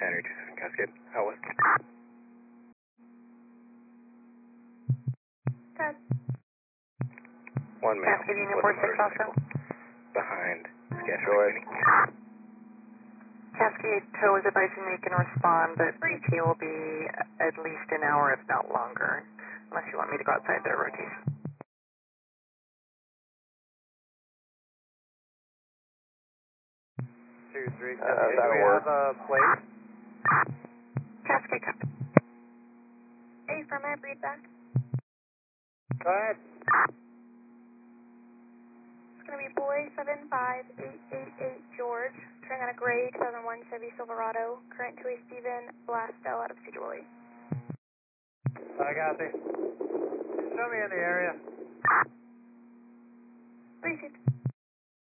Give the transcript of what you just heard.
Henry 27 Cascade, out west. Ted. 1 male. Cascade Union 46 also. Behind Cascade. Cascade tow is advising you can respond, but ETA will be at least an hour, if not longer, unless you want me to go outside their rotation. 2-3, that'll do we work. have a plate? Cascade copy. Hey, from my breed back. Go ahead. It's going to be boy 75888 George, turning on a gray 2001 Chevy Silverado, current 2A Steven, Blastel out of Cedar Woolley. I copy. Show me in the area. Received.